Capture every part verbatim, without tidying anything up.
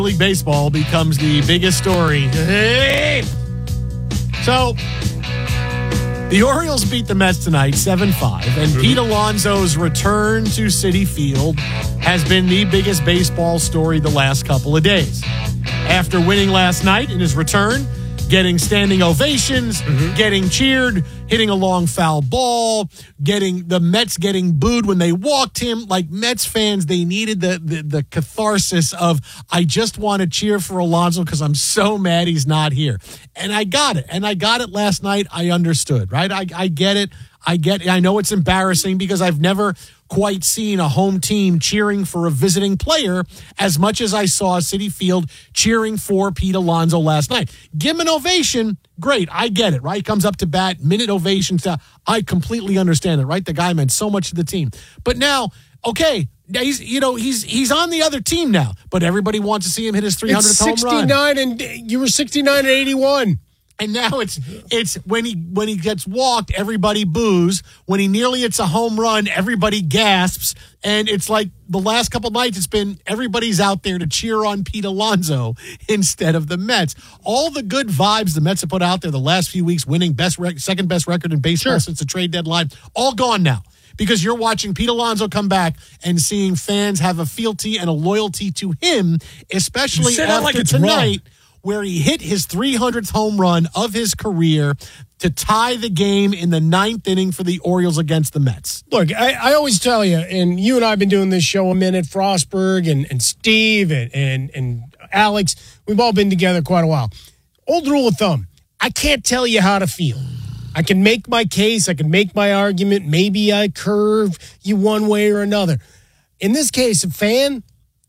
League Baseball becomes the biggest story. Hey! So, the Orioles beat the Mets tonight seven five, and Pete Alonso's return to Citi Field has been the biggest baseball story the last couple of days. After winning last night in his return, getting standing ovations, mm-hmm. getting cheered, hitting a long foul ball, getting the Mets getting booed when they walked him. Like Mets fans, they needed the the, the catharsis of, I just want to cheer for Alonso because I'm so mad he's not here. And I got it. And I got it last night. I understood, right? I, I get it. I get it. I know it's embarrassing because I've never quite seen a home team cheering for a visiting player as much as I saw Citi Field cheering for Pete Alonso last night. Give him an ovation. Great. I get it, right? Comes up to bat, minute ovation stuff. I completely understand it, right? The guy meant so much to the team. But now, okay, he's you know he's he's on the other team now, but everybody wants to see him hit his three hundredth home run. sixty-nine and you were sixty-nine and eighty-one. And now it's it's when he when he gets walked, everybody boos. When he nearly hits a home run, everybody gasps. And it's like the last couple of nights, it's been everybody's out there to cheer on Pete Alonso instead of the Mets. All the good vibes the Mets have put out there the last few weeks, winning best rec- second best record in baseball sure. since the trade deadline, all gone now. Because you're watching Pete Alonso come back and seeing fans have a fealty and a loyalty to him, especially after like tonight, where he hit his three hundredth home run of his career to tie the game in the ninth inning for the Orioles against the Mets. Look, I, I always tell you, and you and I have been doing this show a minute, Frostberg and, and Steve and, and, and Alex, we've all been together quite a while. Old rule of thumb, I can't tell you how to feel. I can make my case, I can make my argument, maybe I curve you one way or another. In this case, a fan,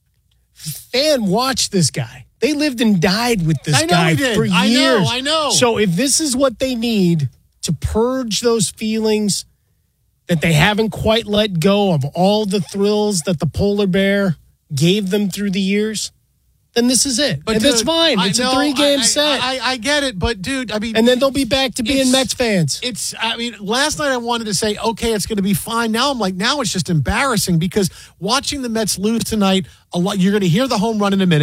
fan watched this guy. They lived and died with this guy for years. I know, I know. So if this is what they need to purge those feelings that they haven't quite let go of, all the thrills that the polar bear gave them through the years, then this is it. But and dude, that's fine. It's know, a three-game I, set. I, I, I get it, but dude, I mean... And then they'll be back to being Mets fans. It's, I mean, last night I wanted to say, okay, it's going to be fine. Now I'm like, now it's just embarrassing because watching the Mets lose tonight, a lot, you're going to hear the home run in a minute.